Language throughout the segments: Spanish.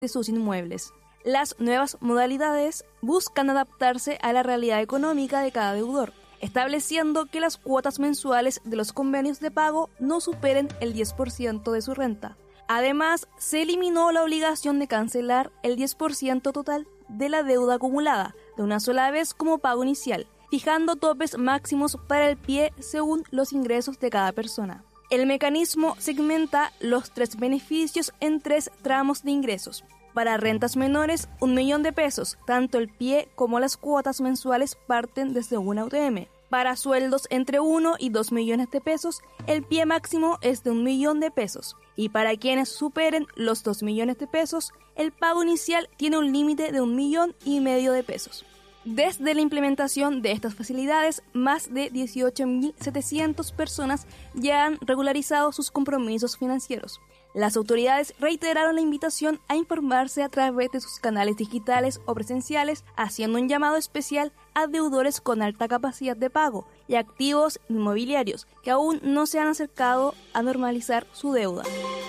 de sus inmuebles. Las nuevas modalidades buscan adaptarse a la realidad económica de cada deudor, estableciendo que las cuotas mensuales de los convenios de pago no superen el 10% de su renta. Además, se eliminó la obligación de cancelar el 10% total de la deuda acumulada de una sola vez como pago inicial, fijando topes máximos para el pie según los ingresos de cada persona. El mecanismo segmenta los 3 beneficios en 3 tramos de ingresos. Para rentas menores, 1 millón de pesos, tanto el pie como las cuotas mensuales parten desde una UTM. Para sueldos entre 1 y 2 millones de pesos, el pie máximo es de 1 millón de pesos. Y para quienes superen los 2 millones de pesos, el pago inicial tiene un límite de 1,5 millones de pesos. Desde la implementación de estas facilidades, más de 18.700 personas ya han regularizado sus compromisos financieros. Las autoridades reiteraron la invitación a informarse a través de sus canales digitales o presenciales, haciendo un llamado especial a deudores con alta capacidad de pago y activos inmobiliarios que aún no se han acercado a normalizar su deuda.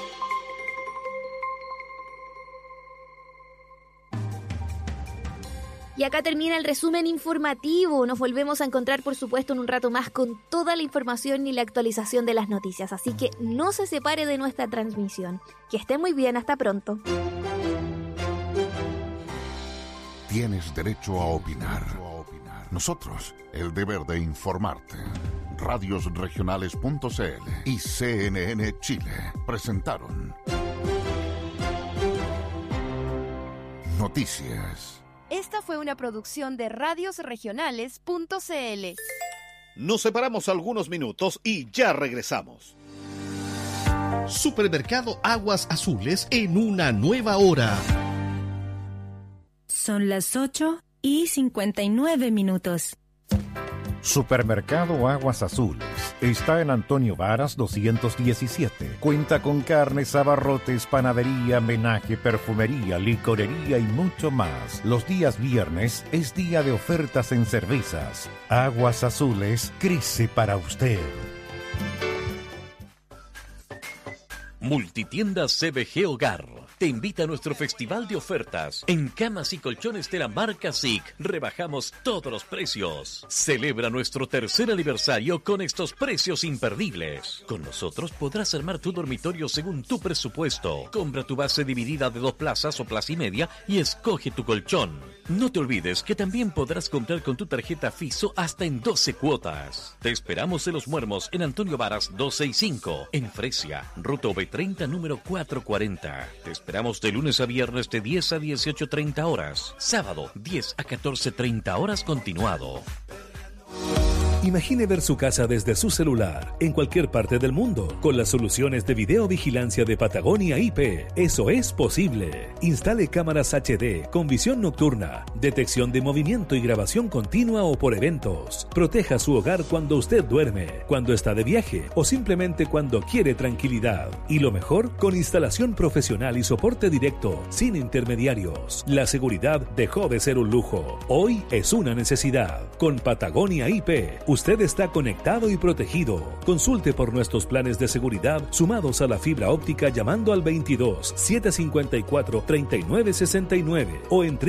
Y acá termina el resumen informativo. Nos volvemos a encontrar, por supuesto, en un rato más con toda la información y la actualización de las noticias. Así que no se separe de nuestra transmisión. Que esté muy bien, hasta pronto. Tienes derecho a opinar. Nosotros, el deber de informarte. Radiosregionales.cl y CNN Chile presentaron Noticias. Esta fue una producción de Radiosregionales.cl. Nos separamos algunos minutos y ya regresamos. Supermercado Aguas Azules en una nueva hora. Son las 8:59. Supermercado Aguas Azules está en Antonio Varas 217. Cuenta con carnes, abarrotes, panadería, menaje, perfumería, licorería y mucho más. Los días viernes es día de ofertas en cervezas. Aguas Azules crece para usted. Multitienda CBG Hogar te invita a nuestro festival de ofertas. En camas y colchones de la marca SIC rebajamos todos los precios. Celebra nuestro 3er aniversario con estos precios imperdibles. Con nosotros podrás armar tu dormitorio según tu presupuesto. Compra tu base dividida de 2 plazas o plaza y media y escoge tu colchón. No te olvides que también podrás comprar con tu tarjeta FISO hasta en 12 cuotas. Te esperamos en Los Muermos, en Antonio Varas 265, en Fresia, Ruta V30 número 440. Te esperamos de lunes a viernes de 10 a 18:30 horas. Sábado, 10 a 14:30 horas continuado. Imagine ver su casa desde su celular, en cualquier parte del mundo, con las soluciones de videovigilancia de Patagonia IP. Eso es posible. Instale cámaras HD con visión nocturna, detección de movimiento y grabación continua o por eventos. Proteja su hogar cuando usted duerme, cuando está de viaje o simplemente cuando quiere tranquilidad. Y lo mejor, con instalación profesional y soporte directo, sin intermediarios. La seguridad dejó de ser un lujo. Hoy es una necesidad. Con Patagonia IP, usted está conectado y protegido. Consulte por nuestros planes de seguridad sumados a la fibra óptica llamando al 22 754 3969 o en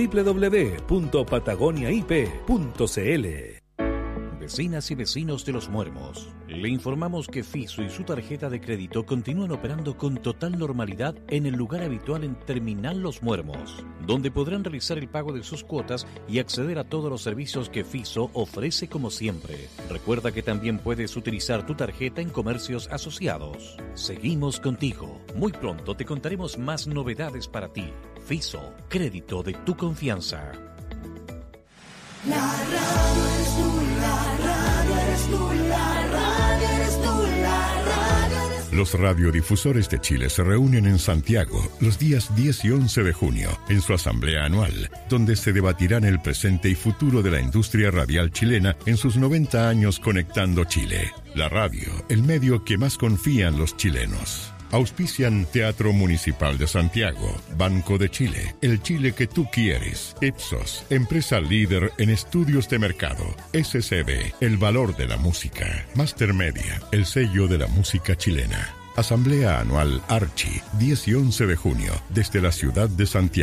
www.patagoniaip.cl. Vecinas y vecinos de Los Muermos, le informamos que FISO y su tarjeta de crédito continúan operando con total normalidad en el lugar habitual en Terminal Los Muermos, donde podrán realizar el pago de sus cuotas y acceder a todos los servicios que FISO ofrece como siempre. Recuerda que también puedes utilizar tu tarjeta en comercios asociados. Seguimos contigo. Muy pronto te contaremos más novedades para ti. FISO, crédito de tu confianza. La radio eres tú, la radio eres tú, la radio eres tú, la radio eres tú. Los radiodifusores de Chile se reúnen en Santiago los días 10 y 11 de junio en su asamblea anual, donde se debatirán el presente y futuro de la industria radial chilena en sus 90 años conectando Chile. La radio, el medio que más confían los chilenos. Auspician Teatro Municipal de Santiago, Banco de Chile, el Chile que tú quieres, Ipsos, empresa líder en estudios de mercado, SCB, el valor de la música, Master Media, el sello de la música chilena. Asamblea Anual Archi, 10 y 11 de junio, desde la ciudad de Santiago.